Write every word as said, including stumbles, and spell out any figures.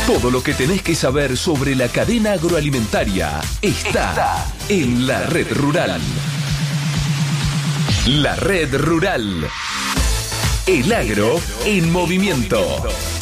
Todo lo que tenés que saber sobre la cadena agroalimentaria está, está en la Red Rural. La Red Rural. El agro en movimiento.